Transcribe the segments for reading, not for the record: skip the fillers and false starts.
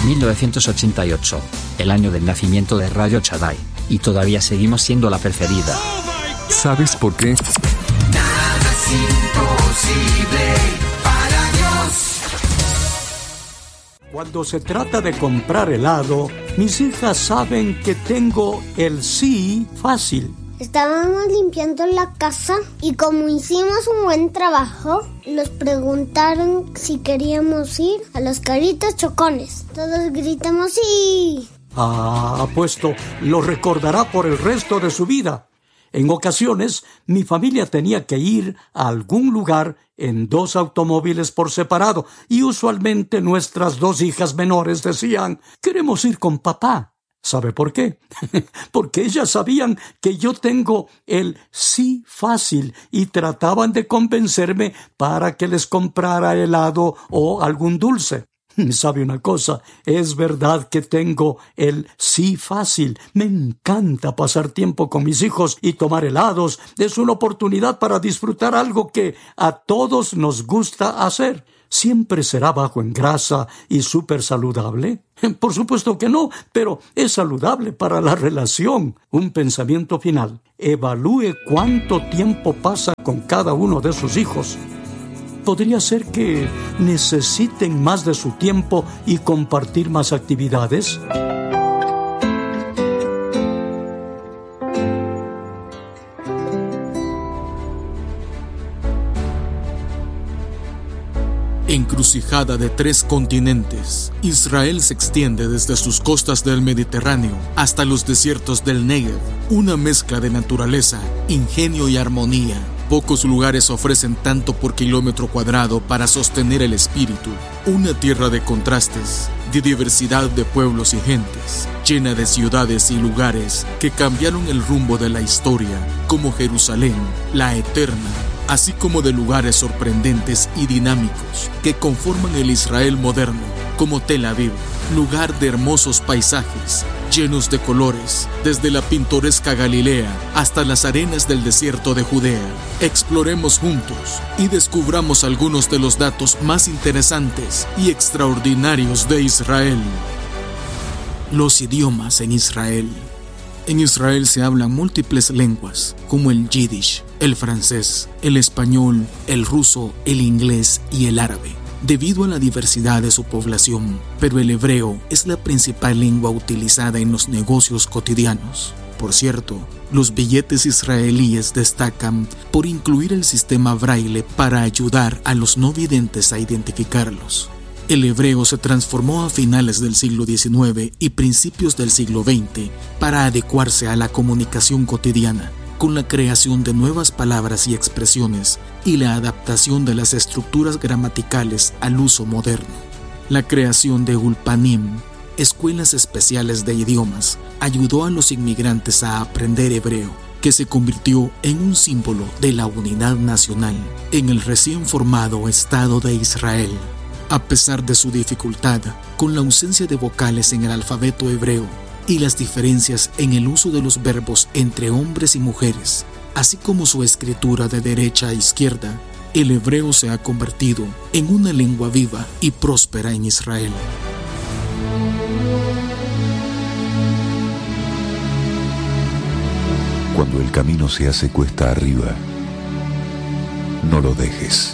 1988, el año del nacimiento de Radio Shaddai, y todavía seguimos siendo la preferida. ¿Sabes por qué? Nada es imposible para Dios. Cuando se trata de comprar helado, mis hijas saben que tengo el sí fácil. Estábamos limpiando la casa y como hicimos un buen trabajo, nos preguntaron si queríamos ir a los Caritas Chocones. Todos gritamos ¡sí! Apuesto, lo recordará por el resto de su vida. En ocasiones, mi familia tenía que ir a algún lugar en 2 automóviles por separado y usualmente nuestras 2 hijas menores decían, queremos ir con papá. ¿Sabe por qué? Porque ellas sabían que yo tengo el sí fácil y trataban de convencerme para que les comprara helado o algún dulce. ¿Sabe una cosa? Es verdad que tengo el sí fácil. Me encanta pasar tiempo con mis hijos y tomar helados. Es una oportunidad para disfrutar algo que a todos nos gusta hacer. ¿Siempre será bajo en grasa y súper saludable? Por supuesto que no, pero es saludable para la relación. Un pensamiento final. Evalúe cuánto tiempo pasa con cada uno de sus hijos. Podría ser que necesiten más de su tiempo y compartir más actividades. Encrucijada de 3 continentes, Israel se extiende desde sus costas del Mediterráneo hasta los desiertos del Negev, una mezcla de naturaleza, ingenio y armonía. Pocos lugares ofrecen tanto por kilómetro cuadrado para sostener el espíritu. Una tierra de contrastes, de diversidad de pueblos y gentes, llena de ciudades y lugares que cambiaron el rumbo de la historia, como Jerusalén, la eterna, así como de lugares sorprendentes y dinámicos que conforman el Israel moderno, como Tel Aviv, lugar de hermosos paisajes, llenos de colores, desde la pintoresca Galilea hasta las arenas del desierto de Judea. Exploremos juntos y descubramos algunos de los datos más interesantes y extraordinarios de Israel. Los idiomas en Israel. En Israel se hablan múltiples lenguas, como el yiddish, el francés, el español, el ruso, el inglés y el árabe, debido a la diversidad de su población, pero el hebreo es la principal lengua utilizada en los negocios cotidianos. Por cierto, los billetes israelíes destacan por incluir el sistema braille para ayudar a los no videntes a identificarlos. El hebreo se transformó a finales del siglo XIX y principios del siglo XX para adecuarse a la comunicación cotidiana, con la creación de nuevas palabras y expresiones y la adaptación de las estructuras gramaticales al uso moderno. La creación de Ulpanim, escuelas especiales de idiomas, ayudó a los inmigrantes a aprender hebreo, que se convirtió en un símbolo de la unidad nacional en el recién formado Estado de Israel. A pesar de su dificultad, con la ausencia de vocales en el alfabeto hebreo y las diferencias en el uso de los verbos entre hombres y mujeres, así como su escritura de derecha a izquierda, el hebreo se ha convertido en una lengua viva y próspera en Israel. Cuando el camino se hace cuesta arriba, no lo dejes.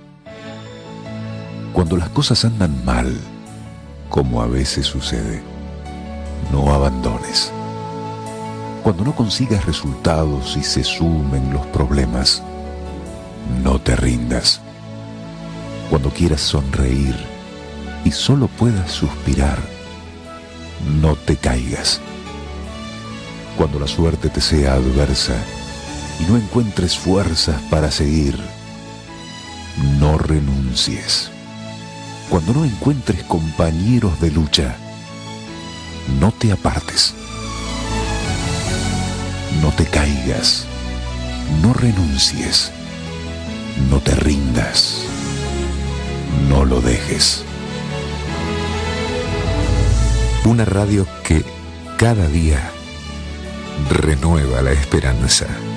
Cuando las cosas andan mal, como a veces sucede, no abandones. Cuando no consigas resultados y se sumen los problemas, no te rindas. Cuando quieras sonreír y solo puedas suspirar, no te caigas. Cuando la suerte te sea adversa y no encuentres fuerzas para seguir, no renuncies. Cuando no encuentres compañeros de lucha, no te apartes. No te caigas, no renuncies, no te rindas, no lo dejes. Una radio que cada día renueva la esperanza.